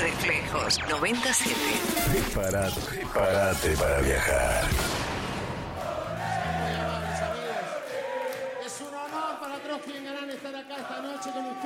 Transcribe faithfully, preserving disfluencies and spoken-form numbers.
Reflejos noventa y siete. Prepárate, prepárate para viajar. Es un honor para Trotsky en Ganar estar acá esta noche con ustedes.